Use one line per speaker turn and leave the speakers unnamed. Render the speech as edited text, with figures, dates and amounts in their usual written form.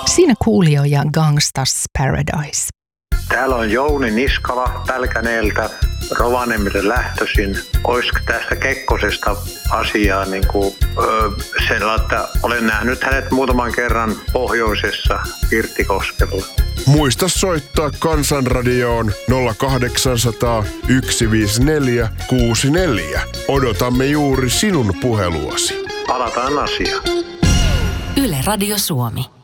Siinä Coolio ja Gangsta's Paradise.
Täällä on Jouni Niskala Pälkäneeltä, Rovaniemelle lähtöisin. Olisiko tästä Kekkosesta asiaa sellainen, että olen nähnyt hänet muutaman kerran pohjoisessa Pirttikoskella.
Muista soittaa Kansanradioon 0800 154 64. Odotamme juuri sinun puheluasi.
Palataan asiaan.
Yle Radio Suomi.